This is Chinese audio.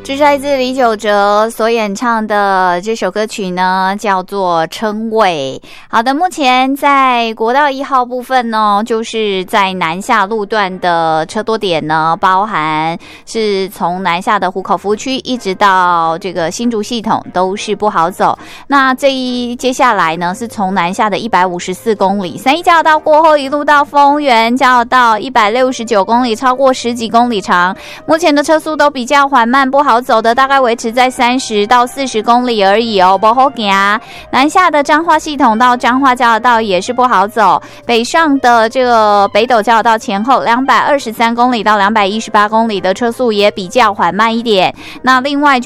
这是来自李玖哲所演唱的这首歌曲呢，叫做《称谓》。好的，目前在国道1号部分呢，就是在南下路段的车多点呢，包含是从南下的湖口服务区一直到这个新竹系统都是不好走。那接下来呢，是从南下的154公里，31交流道过后一路到丰原交流道169公里，超过10几公里长。目前的车速都比较缓慢，不好走的大概维持在30到40公里而已哦，不好走。南下的彰化系统到彰化交流道也是不好走，北上的这个北斗交流道前后223公里到218公里的车速也比较缓慢一点。那另外